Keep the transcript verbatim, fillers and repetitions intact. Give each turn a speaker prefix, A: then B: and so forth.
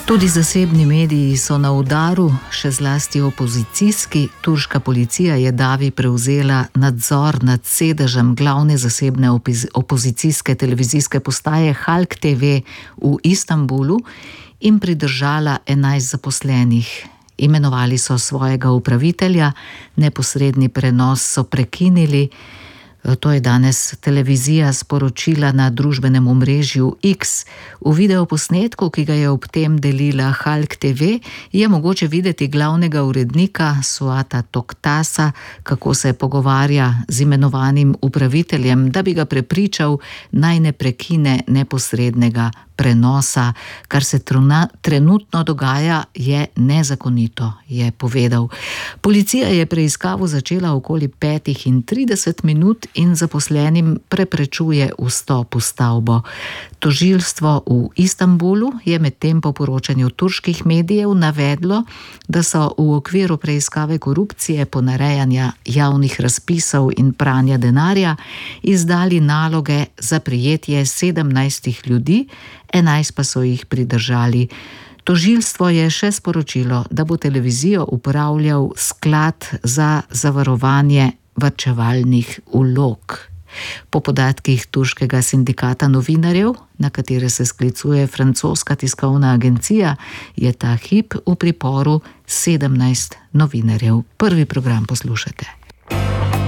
A: Tudi zasebni mediji so na udaru, še zlasti opozicijski. Turška policija je davi prevzela nadzor nad sedežem glavne zasebne opozicijske televizijske postaje Halk te ve v Istanbulu in pridržala enajst zaposlenih. Imenovali so svojega upravitelja, neposredni prenos so prekinili. To je danes televizija sporočila na družbenem omrežju X. V videoposnetku, ki ga je ob tem delila Halk te ve, je mogoče videti glavnega urednika Suata Toktasa, kako se pogovarja z imenovanim upraviteljem, da bi ga prepričal, naj ne prekine neposrednega prenosa. Kar se trenutno dogaja, je nezakonito, je povedal. Policija je preiskavo začela okoli petih in trideset minut in zaposlenim preprečuje vstop v stavbo. Tožilstvo v Istanbulu je medtem po poročanju turških medijev navedlo, da so v okviru preiskave korupcije, ponarejanja javnih razpisov in pranja denarja izdali naloge za prijetje sedemnajstih ljudi, enajst pa so jih pridržali. Tožilstvo je še sporočilo, da bo televizijo upravljal sklad za zavarovanje varčevalnih vlog. Po podatkih turškega sindikata novinarjev, na katere se sklicuje francoska tiskovna agencija, je ta hip v priporu sedemnajst novinarjev. Prvi program poslušate.